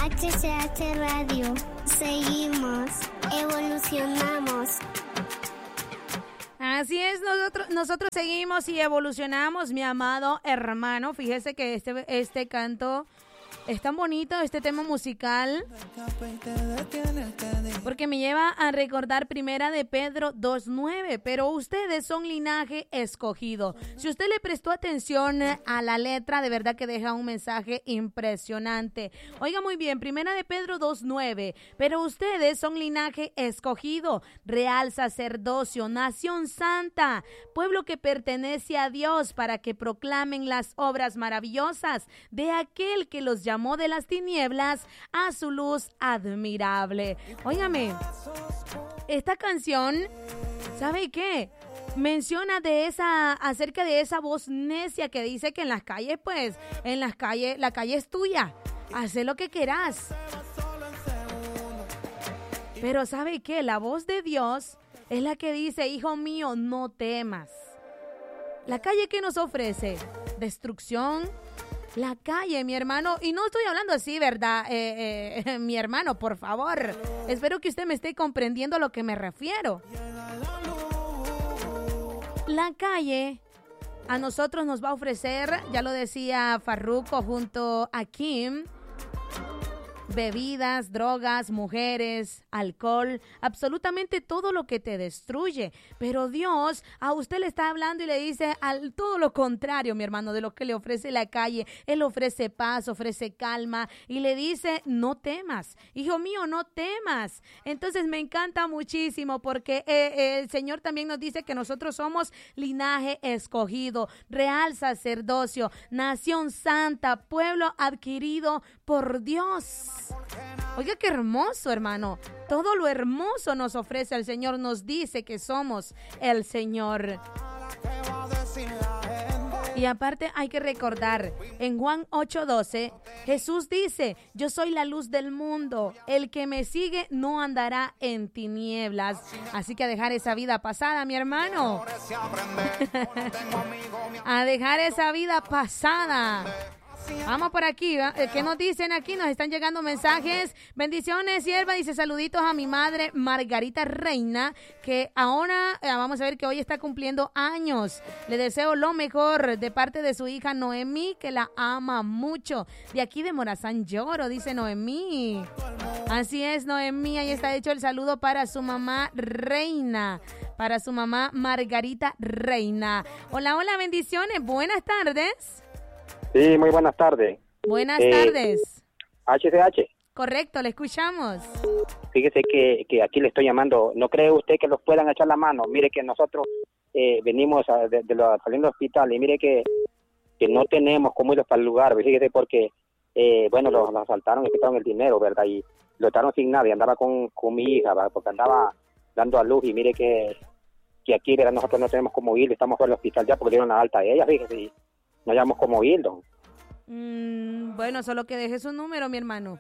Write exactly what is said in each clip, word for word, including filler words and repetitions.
H C H Radio. Seguimos, evolucionamos. Así es, nosotros, nosotros seguimos y evolucionamos, mi amado hermano. Fíjese que este, este canto es tan bonito, este tema musical, porque me lleva a recordar Primera de Pedro dos nueve, pero ustedes son linaje escogido. Si usted le prestó atención a la letra, de verdad que deja un mensaje impresionante. Oiga muy bien, Primera de Pedro dos nueve, pero ustedes son linaje escogido, real sacerdocio, nación santa, pueblo que pertenece a Dios, para que proclamen las obras maravillosas de aquel que los llamó llamó de las tinieblas a su luz admirable. Óigame, esta canción, ¿sabe qué? Menciona de esa, acerca de esa voz necia que dice que en las calles, pues, en las calles, la calle es tuya, haz lo que quieras. Pero ¿sabe qué? La voz de Dios es la que dice, hijo mío, no temas. La calle, ¿qué nos ofrece? Destrucción. La calle, mi hermano, y no estoy hablando así, ¿verdad? Eh, eh, mi hermano, por favor, espero que usted me esté comprendiendo a lo que me refiero. La calle a nosotros nos va a ofrecer, ya lo decía Farruko junto a Kim, bebidas, drogas, mujeres, alcohol, absolutamente todo lo que te destruye. Pero Dios a usted le está hablando y le dice al todo lo contrario, mi hermano, de lo que le ofrece la calle. Él ofrece paz, ofrece calma y le dice, no temas, hijo mío, no temas. Entonces me encanta muchísimo porque eh, el Señor también nos dice que nosotros somos linaje escogido, real sacerdocio, nación santa, pueblo adquirido por Dios. Oiga, qué hermoso, hermano. Todo lo hermoso nos ofrece el Señor. Nos dice que somos el Señor. Y aparte hay que recordar, en Juan ocho doce, Jesús dice, yo soy la luz del mundo. El que me sigue no andará en tinieblas. Así que a dejar esa vida pasada, mi hermano. A dejar esa vida pasada. Vamos por aquí, ¿eh? ¿Qué nos dicen aquí? Nos están llegando mensajes. Bendiciones, sierva. Dice saluditos a mi madre Margarita Reina, que ahora eh, vamos a ver que hoy está cumpliendo años. Le deseo lo mejor de parte de su hija Noemí, que la ama mucho. De aquí de Morazán Lloro, dice Noemí. Así es, Noemí. Ahí está hecho el saludo para su mamá Reina, para su mamá Margarita Reina. Hola, hola, bendiciones. Buenas tardes. Sí, muy buenas tardes. Buenas eh, tardes. H C H. Correcto, le escuchamos. Fíjese que, que aquí le estoy llamando. ¿No cree usted que los puedan echar la mano? Mire que nosotros eh, venimos a, de, de lo, saliendo del hospital y mire que, que no tenemos cómo ir para el lugar. Fíjese porque, eh, bueno, los, los asaltaron y quitaron el dinero, ¿verdad? Y lo echaron sin nada y andaba con, con mi hija, ¿verdad? Porque andaba dando a luz y mire que, que aquí, ¿verdad? Nosotros no tenemos cómo ir. Estamos por el hospital ya porque dieron la alta a ella, fíjese. Y, no hayamos cómo irlo. Mm, bueno, solo que deje su número, mi hermano.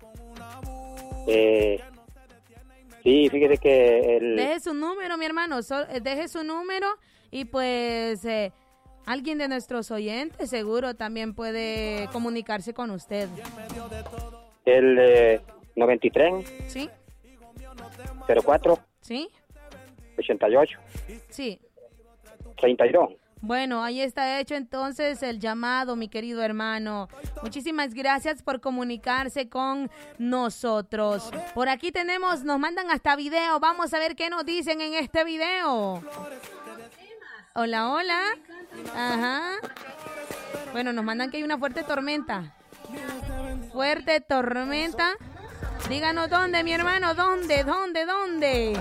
Eh, sí, fíjese que... El... Deje su número, mi hermano. So, deje su número y pues eh, alguien de nuestros oyentes seguro también puede comunicarse con usted. El eh, noventa y tres. Sí. cero cuatro. Sí. ochenta y ocho. Sí. treinta y dos. Bueno, ahí está hecho entonces el llamado, mi querido hermano. Muchísimas gracias por comunicarse con nosotros. Por aquí tenemos, nos mandan hasta video. Vamos a ver qué nos dicen en este video. Hola, hola. Ajá. Bueno, nos mandan que hay una fuerte tormenta. Fuerte tormenta. Díganos dónde, mi hermano. ¿Dónde? ¿Dónde? ¿Dónde?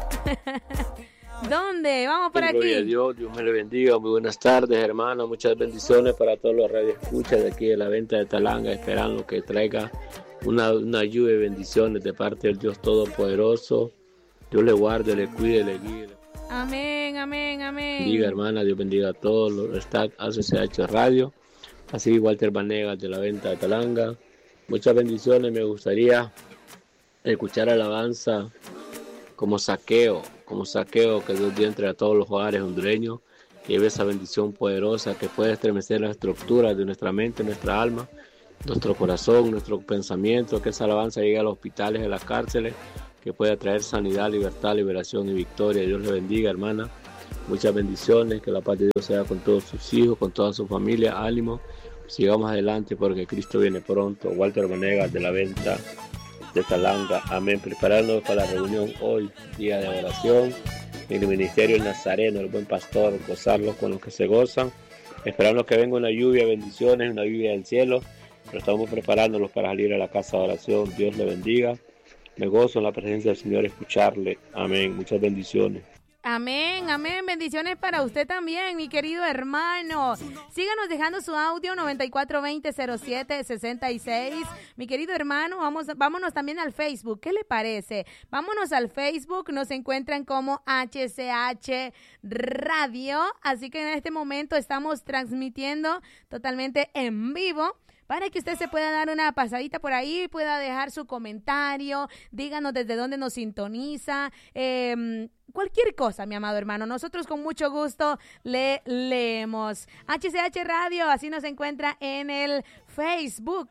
¿Dónde? Vamos por aquí. Gloria a Dios, Dios me le bendiga. Muy buenas tardes, hermano. Muchas bendiciones para todos los radioescuchas de aquí de la venta de Talanga, esperando que traiga una, una lluvia de bendiciones de parte del Dios Todopoderoso. Dios le guarde, le cuide, le guíe. Amén, amén, amén. Bendiga, hermana. Dios bendiga a todos los staff A C C H Radio. Así Walter Vanegas de la venta de Talanga. Muchas bendiciones. Me gustaría escuchar alabanza como saqueo, como saqueo, que Dios dio entre a todos los hogares hondureños, que lleve esa bendición poderosa que puede estremecer las estructuras de nuestra mente, nuestra alma, nuestro corazón, nuestro pensamiento, que esa alabanza llegue a los hospitales, a las cárceles, que pueda traer sanidad, libertad, liberación y victoria. Dios le bendiga, hermana. Muchas bendiciones, que la paz de Dios sea con todos sus hijos, con toda su familia. Ánimo, sigamos adelante porque Cristo viene pronto. Walter Vanegas de la Venta de Talanga. Amén. Prepararnos para la reunión hoy, día de oración, en el ministerio del Nazareno, el buen pastor, gozarlos con los que se gozan. Esperamos que venga una lluvia, bendiciones, una lluvia del cielo, pero estamos preparándolos para salir a la casa de oración. Dios le bendiga. Me gozo en la presencia del Señor escucharle. Amén. Muchas bendiciones. Amén, amén, bendiciones para usted también, mi querido hermano. Síganos dejando su audio noventa y cuatro veinte cero siete sesenta y seis. Mi querido hermano, vamos, vámonos también al Facebook. ¿Qué le parece? Vámonos al Facebook, nos encuentran como H C H Radio. Así que en este momento estamos transmitiendo totalmente en vivo, para que usted se pueda dar una pasadita por ahí, pueda dejar su comentario, díganos desde dónde nos sintoniza, eh, cualquier cosa, mi amado hermano. Nosotros con mucho gusto le leemos. H C H Radio, así nos encuentra en el Facebook.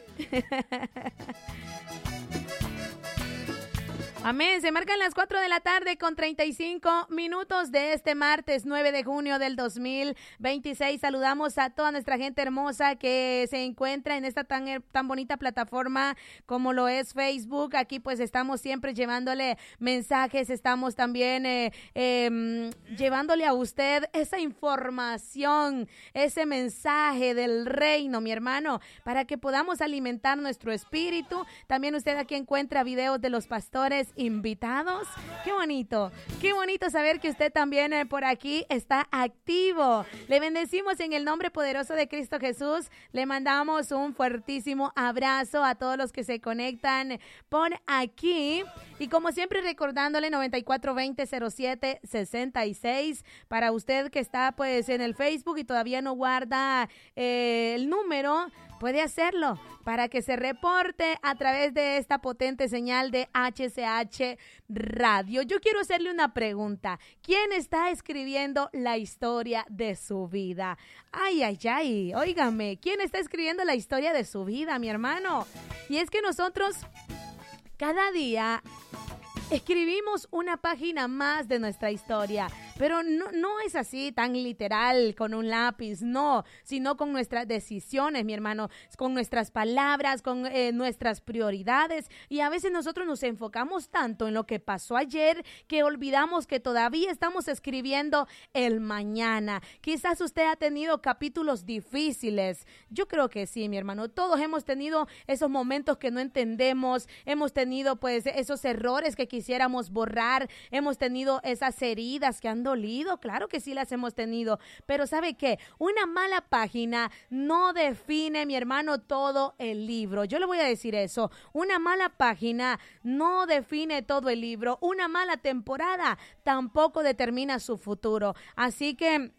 Amén, se marcan las cuatro de la tarde con treinta y cinco minutos de este martes nueve de junio del dos mil veintiséis. Saludamos a toda nuestra gente hermosa que se encuentra en esta tan, tan bonita plataforma como lo es Facebook. Aquí pues estamos siempre llevándole mensajes, estamos también eh, eh, llevándole a usted esa información, ese mensaje del reino, mi hermano, para que podamos alimentar nuestro espíritu. También usted aquí encuentra videos de los pastores invitados. Qué bonito, qué bonito saber que usted también eh, por aquí está activo. Le bendecimos en el nombre poderoso de Cristo Jesús. Le mandamos un fuertísimo abrazo a todos los que se conectan por aquí. Y como siempre recordándole noventa y cuatro veinte cero siete sesenta y seis para usted que está pues en el Facebook y todavía no guarda eh, el número. Puede hacerlo para que se reporte a través de esta potente señal de H C H Radio. Yo quiero hacerle una pregunta. ¿Quién está escribiendo la historia de su vida? Ay, ay, ay, óigame, ¿quién está escribiendo la historia de su vida, mi hermano? Y es que nosotros cada día escribimos una página más de nuestra historia, pero no, no es así tan literal con un lápiz, no, sino con nuestras decisiones, mi hermano, con nuestras palabras, con eh, nuestras prioridades. Y a veces nosotros nos enfocamos tanto en lo que pasó ayer que olvidamos que todavía estamos escribiendo el mañana. Quizás usted ha tenido capítulos difíciles. Yo creo que sí, mi hermano. Todos hemos tenido esos momentos que no entendemos, hemos tenido pues esos errores que quisiéramos borrar, hemos tenido esas heridas que han dolido, claro que sí las hemos tenido, pero ¿sabe qué? Una mala página no define, mi hermano, todo el libro. Yo le voy a decir eso, una mala página no define todo el libro, una mala temporada tampoco determina su futuro. Así que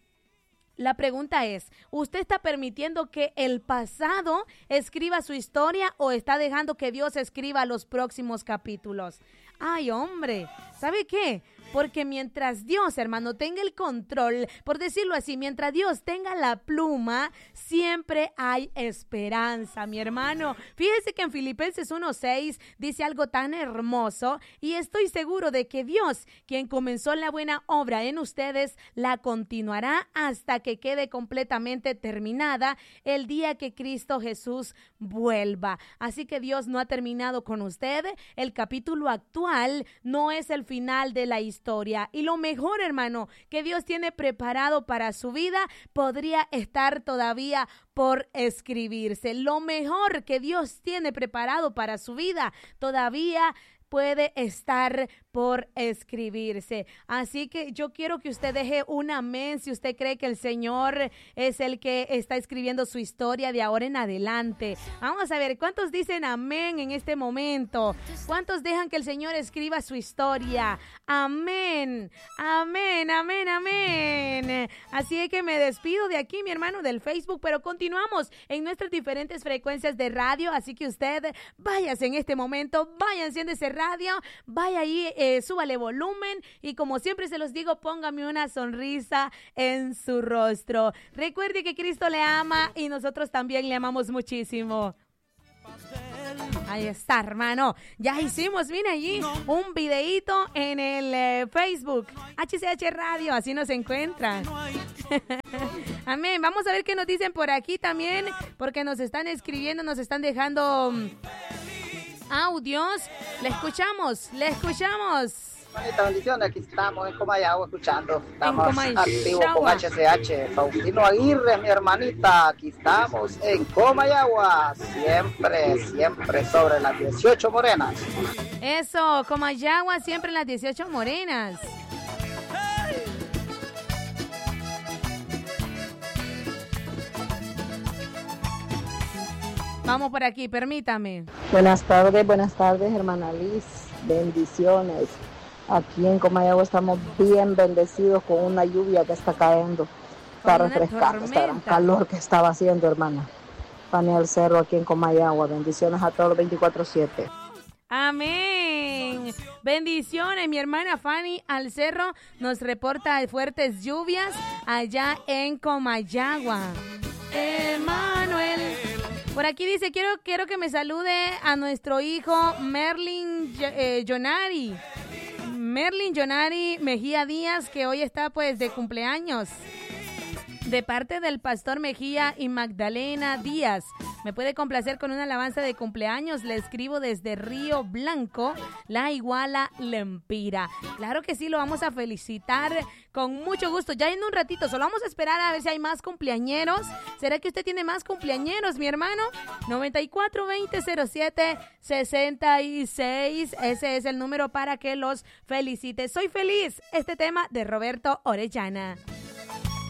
la pregunta es, ¿usted está permitiendo que el pasado escriba su historia o está dejando que Dios escriba los próximos capítulos? Ay, hombre, ¿sabe qué? Porque mientras Dios, hermano, tenga el control, por decirlo así, mientras Dios tenga la pluma, siempre hay esperanza, mi hermano. Fíjese que en Filipenses uno seis dice algo tan hermoso, y estoy seguro de que Dios, quien comenzó la buena obra en ustedes, la continuará hasta que quede completamente terminada el día que Cristo Jesús vuelva. Así que Dios no ha terminado con usted. El capítulo actual no es el final de la historia. Historia. Y lo mejor, hermano, que Dios tiene preparado para su vida podría estar todavía por escribirse. Lo mejor que Dios tiene preparado para su vida todavía puede estar por escribirse. Así que yo quiero que usted deje un amén si usted cree que el Señor es el que está escribiendo su historia de ahora en adelante. Vamos a ver, ¿cuántos dicen amén en este momento? ¿Cuántos dejan que el Señor escriba su historia? Amén, amén, amén, amén. Así es que me despido de aquí, mi hermano, del Facebook, pero continuamos en nuestras diferentes frecuencias de radio, así que usted váyase en este momento, vaya, enciende ese radio, vaya ahí, eh, súbale volumen y como siempre se los digo, póngame una sonrisa en su rostro. Recuerde que Cristo le ama y nosotros también le amamos muchísimo. Ahí está, hermano. Ya hicimos, mira allí, un videíto en el eh, Facebook. H C H Radio, así nos encuentran. Amén. Vamos a ver qué nos dicen por aquí también, porque nos están escribiendo, nos están dejando um, audios. Le escuchamos, le escuchamos. Bonita bendición, aquí estamos en Comayagua escuchando. Estamos Comayagua. activos con H C H. Faustino Aguirre, mi hermanita. Aquí estamos en Comayagua. Siempre, siempre sobre las dieciocho morenas. Eso, Comayagua, siempre en las dieciocho morenas. Vamos por aquí, permítame. Buenas tardes, buenas tardes, hermana Liz. Bendiciones. Aquí en Comayagua estamos bien bendecidos con una lluvia que está cayendo. Está Con una refrescando, este gran tormenta. calor que estaba haciendo, hermana. Fanny al Cerro aquí en Comayagua. Bendiciones a todos los veinticuatro siete. Amén. Bendiciones, mi hermana Fanny Alcerro nos reporta fuertes lluvias allá en Comayagua. Emanuel. Por aquí dice, quiero, quiero que me salude a nuestro hijo Merlin eh, Jonari. Merlin Jonari Mejía Díaz, que hoy está pues de cumpleaños. De parte del pastor Mejía y Magdalena Díaz. Me puede complacer con una alabanza de cumpleaños. Le escribo desde Río Blanco, La Iguala, Lempira. Claro que sí, lo vamos a felicitar con mucho gusto. Ya en un ratito, solo vamos a esperar a ver si hay más cumpleañeros. ¿Será que usted tiene más cumpleañeros, mi hermano? noventa y cuatro veinte cero siete sesenta y seis. Ese es el número para que los felicite. Soy feliz. Este tema de Roberto Orellana.